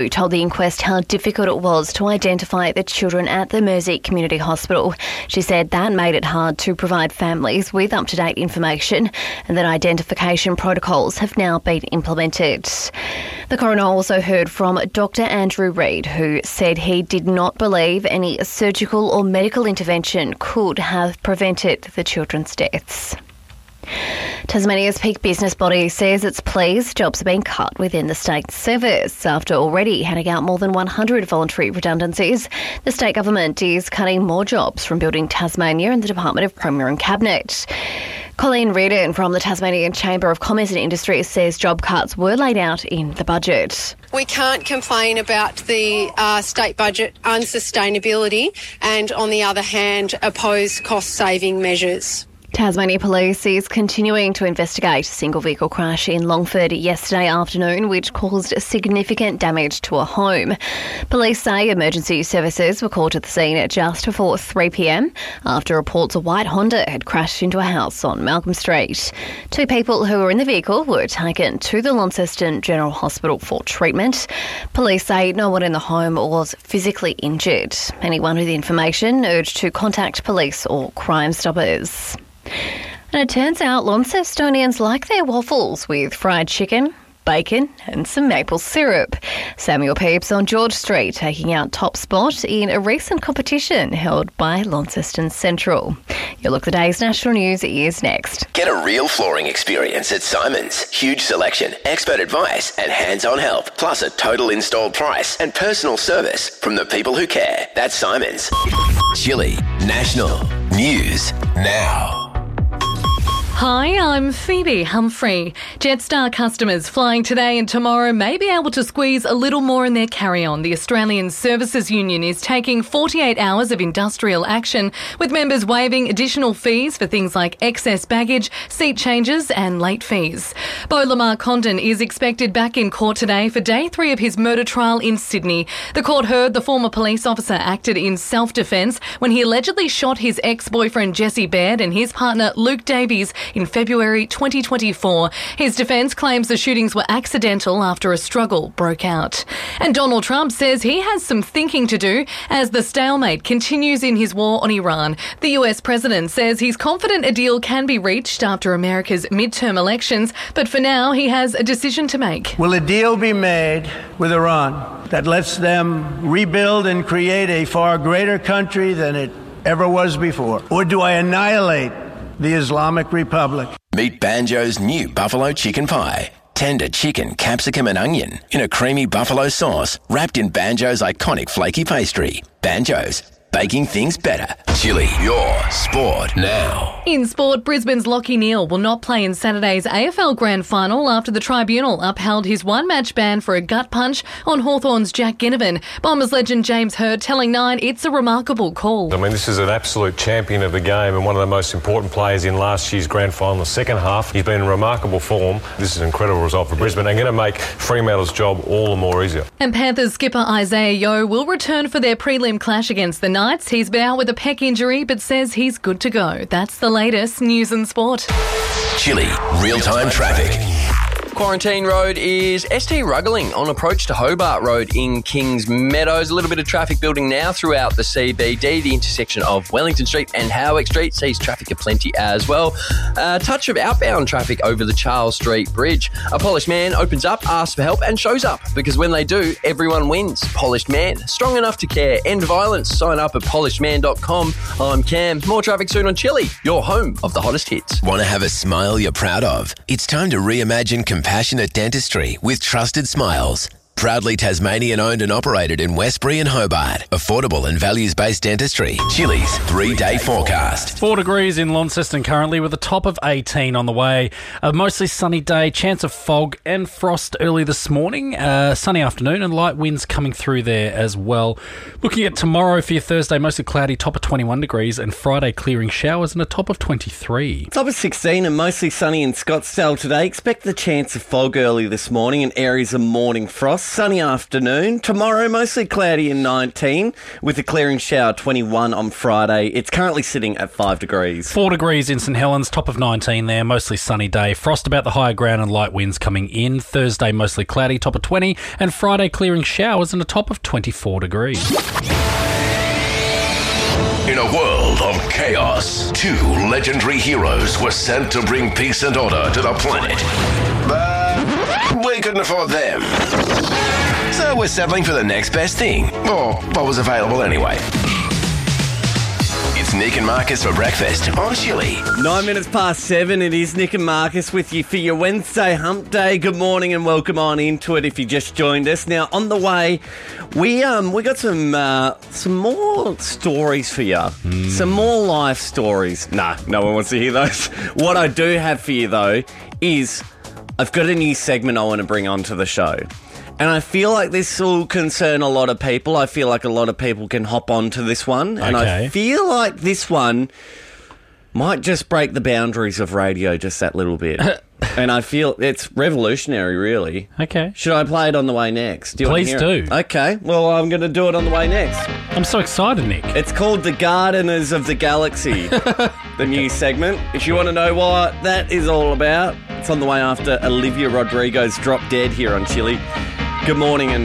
who told the inquest how difficult it was to identify the children at the Mersey Community Hospital. She said that made it hard to provide families with up-to-date information and that identification protocols have now been implemented. The coroner also heard from Dr. Andrew Reid, who said he did not believe any surgical or medical intervention could have prevented the children's deaths. Tasmania's peak business body says it's pleased jobs are being cut within the state service. After already handing out more than 100 voluntary redundancies, the state government is cutting more jobs from Building Tasmania and the Department of Premier and Cabinet. Colleen Reardon from the Tasmanian Chamber of Commerce and Industry says job cuts were laid out in the budget. We can't complain about the state budget unsustainability and, on the other hand, oppose cost-saving measures. Tasmania Police is continuing to investigate a single vehicle crash in Longford yesterday afternoon, which caused significant damage to a home. Police say emergency services were called to the scene at just before 3 p.m. after reports a white Honda had crashed into a house on Malcolm Street. 2 people who were in the vehicle were taken to the Launceston General Hospital for treatment. Police say no one in the home was physically injured. Anyone with information urged to contact police or Crime Stoppers. And it turns out Launcestonians like their waffles with fried chicken, bacon and some maple syrup. Samuel Pepys on George Street taking out top spot in a recent competition held by Launceston Central. Your Look at the Day's national news is next. Get a real flooring experience at Simon's. Huge selection, expert advice and hands-on help, plus a total installed price and personal service from the people who care. That's Simon's. Chili National News Now. Hi, I'm Phoebe Humphrey. Jetstar customers flying today and tomorrow may be able to squeeze a little more in their carry-on. The Australian Services Union is taking 48 hours of industrial action, with members waiving additional fees for things like excess baggage, seat changes and late fees. Beau Lamar Condon is expected back in court today for day 3 of his murder trial in Sydney. The court heard the former police officer acted in self-defence when he allegedly shot his ex-boyfriend Jesse Baird and his partner Luke Davies in February 2024. His defence claims the shootings were accidental after a struggle broke out. And Donald Trump says he has some thinking to do as the stalemate continues in his war on Iran. The US president says he's confident a deal can be reached after America's midterm elections, but for now he has a decision to make. Will a deal be made with Iran that lets them rebuild and create a far greater country than it ever was before? Or do I annihilate the Islamic Republic? Meet Banjo's new buffalo chicken pie. Tender chicken, capsicum and onion in a creamy buffalo sauce wrapped in Banjo's iconic flaky pastry. Banjo's, baking things better. Chili, your sport now. In sport, Brisbane's Lachie Neale will not play in Saturday's AFL Grand Final after the tribunal upheld his one-match ban for a gut punch on Hawthorn's Jack Ginnivan. Bombers legend James Hird telling Nine it's a remarkable call. I mean, this is an absolute champion of the game and one of the most important players in last year's Grand Final, the second half. He's been in remarkable form. This is an incredible result for Brisbane and going to make Fremantle's job all the more easier. And Panthers skipper Isaiah Yeo will return for their prelim clash against the Knights. He's been out with a pec injury but says he's good to go. That's the latest news and sport. Chili, real-time traffic. Quarantine Road is ST Ruggling on approach to Hobart Road in Kings Meadows. A little bit of traffic building now throughout the CBD. The intersection of Wellington Street and Howick Street sees traffic aplenty as well. A touch of outbound traffic over the Charles Street Bridge. A polished man opens up, asks for help and shows up, because when they do, everyone wins. Polished Man, strong enough to care. End violence. Sign up at polishedman.com. I'm Cam. More traffic soon on Chili, your home of the hottest hits. Want to have a smile you're proud of? It's time to reimagine compassionate dentistry with Trusted Smiles. Proudly Tasmanian owned and operated in Westbury and Hobart. Affordable and values-based dentistry. Chili's 3-day forecast. 4 degrees in Launceston currently with a top of 18 on the way. A mostly sunny day, chance of fog and frost early this morning. Sunny afternoon and light winds coming through there as well. Looking at tomorrow for your Thursday, mostly cloudy, top of 21 degrees, and Friday clearing showers and a top of 23. Top of 16 and mostly sunny in Scottsdale today. Expect the chance of fog early this morning and areas of morning frost. sunny afternoon. Tomorrow, mostly cloudy and 19, with a clearing shower 21 on Friday. It's currently sitting at 5 degrees. 4 degrees in St Helens, top of 19 there, mostly sunny day. Frost about the higher ground and light winds coming in. Thursday, mostly cloudy, top of 20, and Friday, clearing showers and a top of 24 degrees. In a world of chaos, 2 legendary heroes were sent to bring peace and order to the planet. But we couldn't afford them. So we're settling for the next best thing, or what was available anyway. It's Nick and Marcus for breakfast on Chili. 9 minutes past 7, it is Nick and Marcus with you for your Wednesday hump day. Good morning and welcome on into it if you just joined us. Now, on the way, we got some more stories for you. Some more life stories. Nah, no one wants to hear those. What I do have for you, though, is I've got a new segment I want to bring onto the show. And I feel like this will concern a lot of people. I feel like a lot of people can hop onto this one. And I feel like this one might just break the boundaries of radio just that little bit. And I feel it's revolutionary, really. Okay. Should I play it on the way next? Please do. Okay. Well, I'm going to do it on the way next. I'm so excited, Nick. It's called The Gardeners of the Galaxy, the new segment. If you want to know what that is all about, it's on the way after Olivia Rodrigo's Drop Dead here on Chili. Good morning and